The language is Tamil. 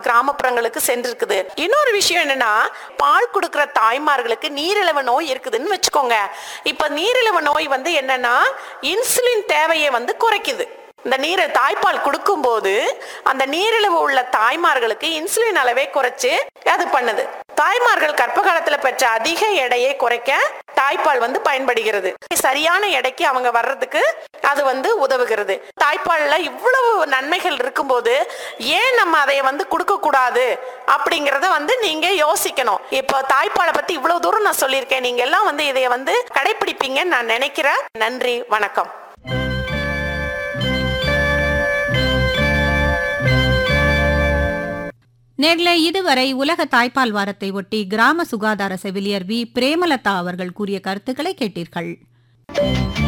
கிராமப்புறங்களுக்கு சென்றிருக்குது. இன்னொரு விஷயம் என்னன்னா, பால் கொடுக்கிற தாய்மார்களுக்கு நீரிழிவு நோய் இருக்குதுன்னு வச்சுக்கோங்க. இப்ப நீரிழிவு நோய் என்னன்னா இன்சுலின் தேவையை குறைக்குது. இந்த தாய்ப்பால் கொடுக்கும் போது அந்த நீரிழிவு உள்ள தாய்மார்களுக்கு இன்சுலின் அளவை குறைச்சு அது பண்ணுது. தாய்மார்கள் கர்ப்ப காலத்துல பெற்ற அதிக எடையை குறைக்க தாய்ப்பால் பயன்படுகிறது. சரியான எடைக்கு அவங்க வர்றதுக்கு அது உதவுகிறது. தாய்ப்பால்ல இவ்வளவு நன்மைகள் இருக்கும்போது ஏன் நம்ம அதை கொடுக்க கூடாது அப்படிங்கறத நீங்க யோசிக்கணும். இப்போ தாய்ப்பாலை பத்தி இவ்வளவு தூரம் நான் சொல்லியிருக்கேன். நீங்க எல்லாம் இதை கடைபிடிப்பீங்கன்னு நான் நினைக்கிறேன். நன்றி, வணக்கம். நேர்களே, இதுவரை உலக தாய்ப்பால் வாரத்தை ஒட்டி கிராம சுகாதார செவிலியர் வி. பிரேமலதா அவர்கள் கூறிய கருத்துக்களை கேட்டீர்கள்.